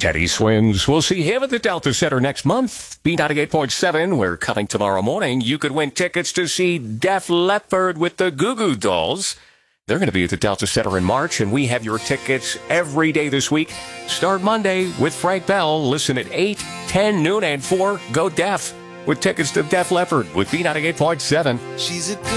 Teddy Swims. We'll see him at the Delta Center next month. B98.7, we're coming tomorrow morning. You could win tickets to see Def Leppard with the Goo Goo Dolls. They're going to be at the Delta Center in March, and we have your tickets every day this week. Start Monday with Frank Bell. Listen at 8, 10, noon, and 4. Go Def with tickets to Def Leppard with B98.7. She's a